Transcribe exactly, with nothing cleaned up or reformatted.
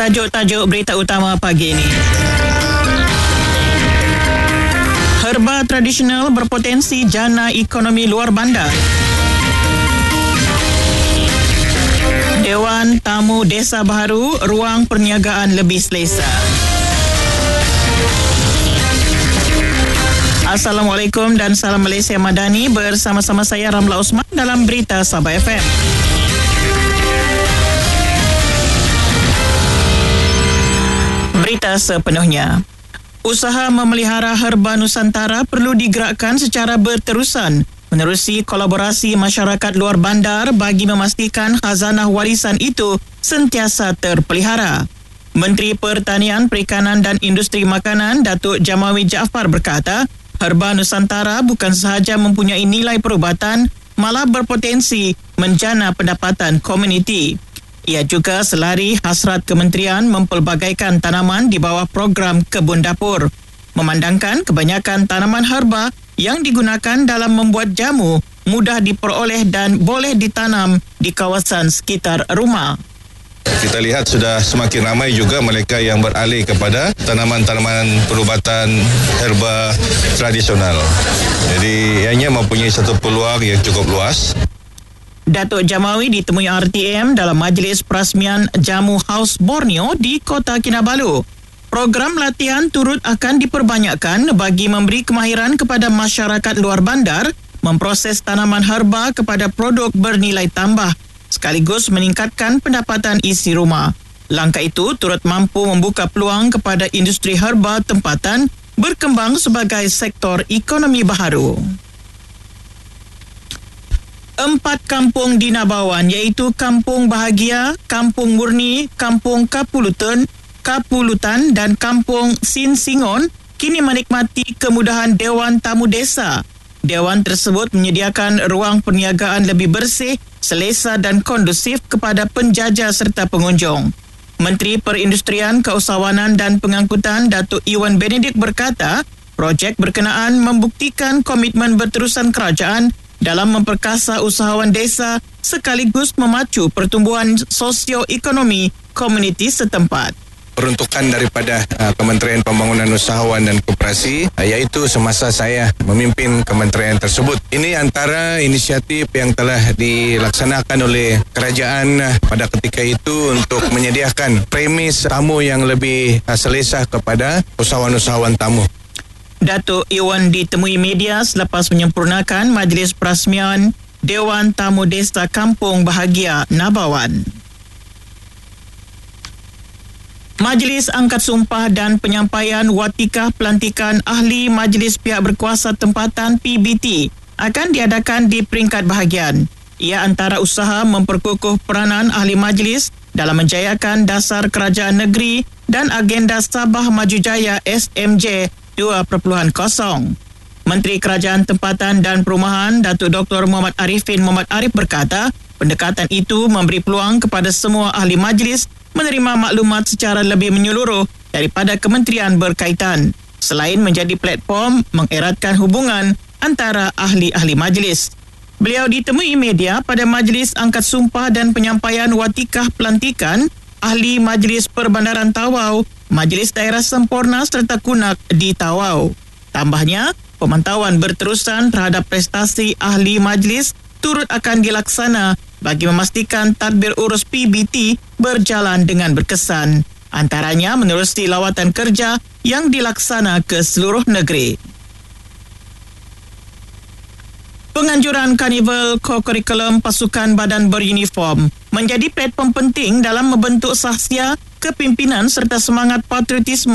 Tajuk-tajuk berita utama pagi ini. Herba tradisional berpotensi jana ekonomi luar bandar. Dewan Tamu Desa Baharu, ruang perniagaan lebih selesa. Assalamualaikum dan salam Malaysia Madani, bersama-sama saya Ramla Osman dalam Berita Sabah F M. Berita sepenuhnya. Usaha memelihara herba Nusantara perlu digerakkan secara berterusan menerusi kolaborasi masyarakat luar bandar bagi memastikan khazanah warisan itu sentiasa terpelihara. Menteri Pertanian, Perikanan dan Industri Makanan Datuk Jamawi Jaafar berkata, herba Nusantara bukan sahaja mempunyai nilai perubatan, malah berpotensi menjana pendapatan komuniti. Ia juga selari hasrat kementerian mempelbagaikan tanaman di bawah program kebun dapur. Memandangkan kebanyakan tanaman herba yang digunakan dalam membuat jamu mudah diperoleh dan boleh ditanam di kawasan sekitar rumah. Kita lihat sudah semakin ramai juga mereka yang beralih kepada tanaman-tanaman perubatan herba tradisional. Jadi ianya mempunyai satu peluang yang cukup luas. Datuk Jamawi ditemui R T M dalam Majlis Perasmian Jamu Haus Borneo di Kota Kinabalu. Program latihan turut akan diperbanyakkan bagi memberi kemahiran kepada masyarakat luar bandar memproses tanaman herba kepada produk bernilai tambah sekaligus meningkatkan pendapatan isi rumah. Langkah itu turut mampu membuka peluang kepada industri herba tempatan berkembang sebagai sektor ekonomi baharu. Empat kampung di Nabawan iaitu Kampung Bahagia, Kampung Murni, Kampung Kapulutan, Kapulutan dan Kampung Sinsingon kini menikmati kemudahan Dewan Tamu Desa. Dewan tersebut menyediakan ruang perniagaan lebih bersih, selesa dan kondusif kepada penjajah serta pengunjung. Menteri Perindustrian, Keusahawanan dan Pengangkutan Datuk Iwan Benedict berkata, projek berkenaan membuktikan komitmen berterusan kerajaan dalam memperkasa usahawan desa sekaligus memacu pertumbuhan sosio-ekonomi komuniti setempat. Peruntukan daripada uh, Kementerian Pembangunan Usahawan dan Koperasi uh, iaitu semasa saya memimpin kementerian tersebut. Ini antara inisiatif yang telah dilaksanakan oleh kerajaan uh, pada ketika itu untuk menyediakan premis tamu yang lebih uh, selesa kepada usahawan-usahawan tamu. Datuk Iwan ditemui media selepas menyempurnakan Majlis Perasmian Dewan Tamu Desa Kampung Bahagia Nabawan. Majlis Angkat Sumpah dan Penyampaian Watikah Pelantikan Ahli Majlis Pihak Berkuasa Tempatan P B T akan diadakan di peringkat bahagian. Ia antara usaha memperkukuh peranan ahli majlis dalam menjayakan dasar kerajaan negeri dan agenda Sabah Maju Jaya S M J dua titik kosong. Menteri Kerajaan Tempatan dan Perumahan Datuk Doktor Muhammad Arifin Muhammad Arif berkata, pendekatan itu memberi peluang kepada semua ahli majlis menerima maklumat secara lebih menyeluruh daripada kementerian berkaitan, selain menjadi platform mengeratkan hubungan antara ahli-ahli majlis. Beliau ditemui media pada Majlis Angkat Sumpah dan Penyampaian Watikah Pelantikan Ahli Majlis Perbandaran Tawau, Majlis Daerah Semporna serta Kunak di Tawau. Tambahnya, pemantauan berterusan terhadap prestasi ahli majlis turut akan dilaksana bagi memastikan tadbir urus P B T berjalan dengan berkesan, antaranya menerusi lawatan kerja yang dilaksana ke seluruh negeri. Penganjuran Karnival Co-Curriculum Pasukan Badan Beruniform menjadi platform penting dalam membentuk sahsia, kepimpinan serta semangat patriotisme